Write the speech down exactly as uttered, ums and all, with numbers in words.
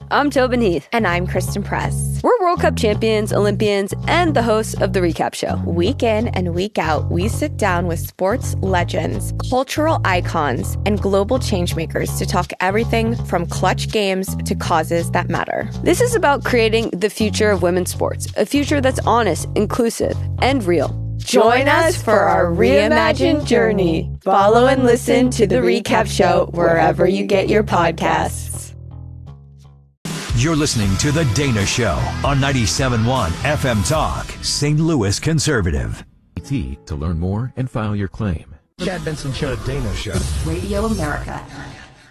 I'm Tobin Heath. And I'm Kristen Press. We're World Cup champions, Olympians, and the hosts of The Recap Show. Week in and week out, we sit down with sports legends, cultural icons, and global changemakers to talk everything from clutch games to causes that matter. This is about creating the future of women's sports, a future that's honest, inclusive, and real. Join us for our reimagined journey. Follow and listen to The Recap Show wherever you get your podcasts. You're listening to The Dana Show on ninety-seven point one F M Talk, Saint Louis Conservative. To learn more and file your claim. Chad Benson Show, Dana Show. Radio America.